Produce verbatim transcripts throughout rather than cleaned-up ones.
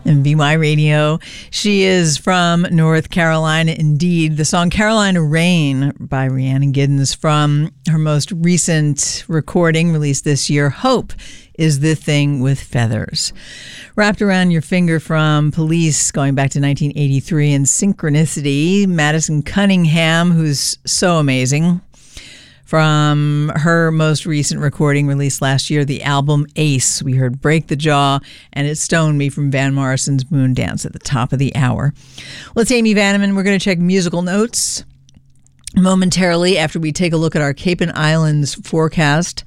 M V Y Radio. She is from North Carolina, indeed. The song Carolina Rain by Rhiannon Giddens from her most recent recording released this year, Hope is the Thing with Feathers. Wrapped Around Your Finger from Police going back to nineteen eighty-three, and Synchronicity, Madison Cunningham, who's so amazing, from her most recent recording released last year, the album Ace. We heard Break the Jaw, and It Stoned Me from Van Morrison's Moondance at the top of the hour. Well, it's Amy Vanneman. We're going to check musical notes momentarily after we take a look at our Cape and Islands forecast,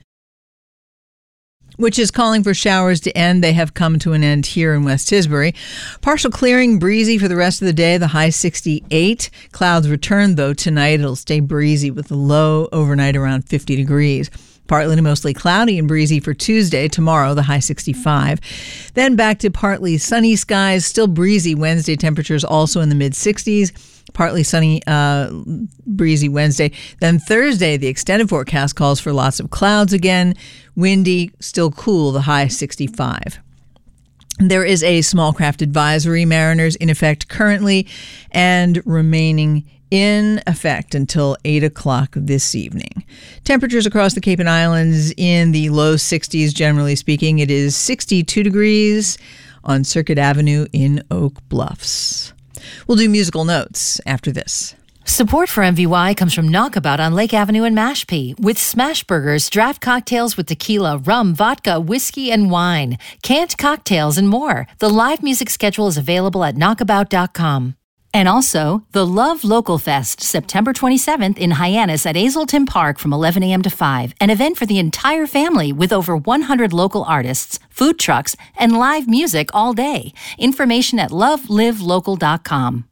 which is calling for showers to end. They have come to an end here in West Tisbury. Partial clearing, breezy for the rest of the day, the high sixty-eight. Clouds return, though, tonight. It'll stay breezy with the low overnight around fifty degrees. Partly to mostly cloudy and breezy for Tuesday. Tomorrow, the high sixty-five. Then back to partly sunny skies, still breezy Wednesday. Temperatures also in the mid-sixties. Partly sunny, uh, breezy Wednesday. Then Thursday, the extended forecast calls for lots of clouds again. Windy, still cool, the high sixty-five. There is a small craft advisory, mariners, in effect currently and remaining in effect until eight o'clock this evening. Temperatures across the Cape and Islands in the low sixties, generally speaking. It is sixty-two degrees on Circuit Avenue in Oak Bluffs. We'll do musical notes after this. Support for M V Y comes from Knockabout on Lake Avenue in Mashpee, with smash burgers, draft cocktails with tequila, rum, vodka, whiskey, and wine, canned cocktails, and more. The live music schedule is available at knockabout dot com. And also, the Love Local Fest, September twenty-seventh in Hyannis at Azleton Park from eleven a.m. to five, an event for the entire family with over one hundred local artists, food trucks, and live music all day. Information at love live local dot com.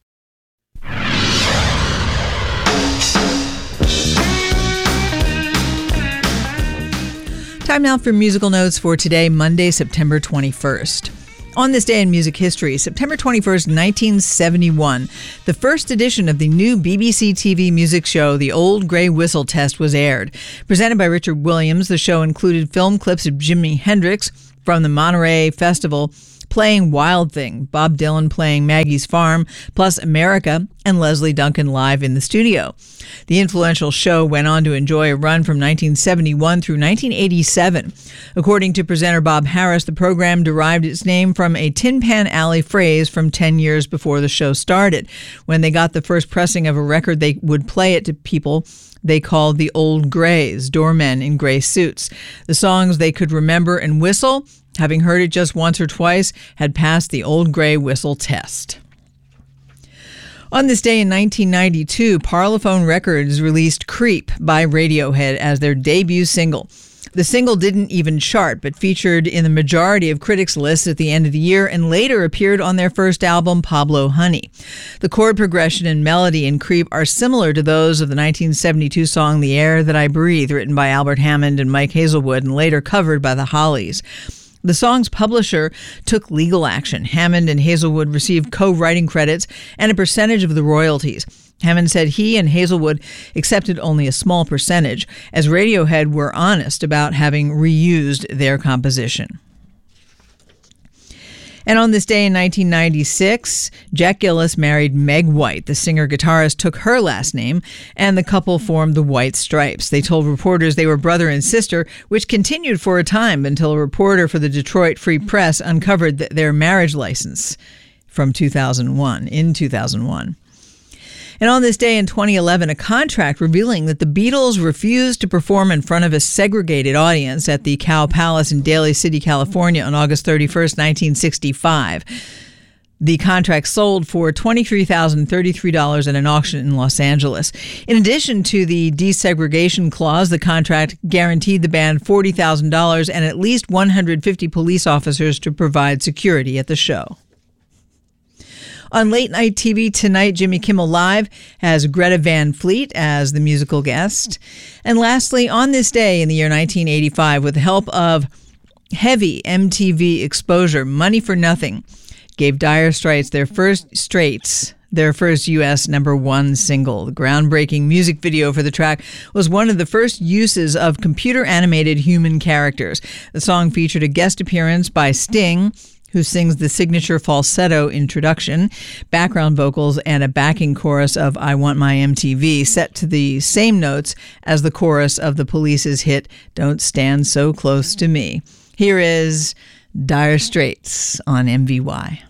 Time now for musical notes for today, Monday, September twenty-first. On this day in music history, September twenty-first, nineteen seventy-one, the first edition of the new B B C T V music show, The Old Grey Whistle Test, was aired. Presented by Richard Williams, the show included film clips of Jimi Hendrix from the Monterey Festival playing Wild Thing, Bob Dylan playing Maggie's Farm, plus America and Leslie Duncan live in the studio. The influential show went on to enjoy a run from nineteen seventy-one through nineteen eighty-seven. According to presenter Bob Harris, the program derived its name from a Tin Pan Alley phrase from ten years before the show started. When they got the first pressing of a record, they would play it to people they called the Old Greys, doormen in gray suits. The songs they could remember and whistle, having heard it just once or twice, had passed the Old Grey Whistle test. On this day in nineteen ninety-two, Parlophone Records released Creep by Radiohead as their debut single. The single didn't even chart, but featured in the majority of critics' lists at the end of the year and later appeared on their first album, Pablo Honey. The chord progression and melody in Creep are similar to those of the nineteen seventy-two song The Air That I Breathe, written by Albert Hammond and Mike Hazelwood and later covered by the Hollies. The song's publisher took legal action. Hammond and Hazelwood received co-writing credits and a percentage of the royalties. Hammond said he and Hazelwood accepted only a small percentage, as Radiohead were honest about having reused their composition. And on this day in nineteen ninety-six, Jack Gillis married Meg White. The singer-guitarist took her last name, and the couple formed the White Stripes. They told reporters they were brother and sister, which continued for a time until a reporter for the Detroit Free Press uncovered th- their marriage license from two thousand one, in two thousand one. And on this day in twenty eleven, a contract revealing that the Beatles refused to perform in front of a segregated audience at the Cow Palace in Daly City, California on August thirty-first, nineteen sixty-five. The contract sold for twenty-three thousand thirty-three dollars at an auction in Los Angeles. In addition to the desegregation clause, the contract guaranteed the band forty thousand dollars and at least one hundred fifty police officers to provide security at the show. On late night T V tonight, Jimmy Kimmel Live has Greta Van Fleet as the musical guest. And lastly, on this day in the year nineteen eighty-five, with the help of heavy M T V exposure, Money for Nothing gave Dire Straits their first Straits, their first U S number one single. The groundbreaking music video for the track was one of the first uses of computer-animated human characters. The song featured a guest appearance by Sting, who sings the signature falsetto introduction, background vocals, and a backing chorus of I Want My M T V, set to the same notes as the chorus of the Police's hit Don't Stand So Close to Me. Here is Dire Straits on M V Y.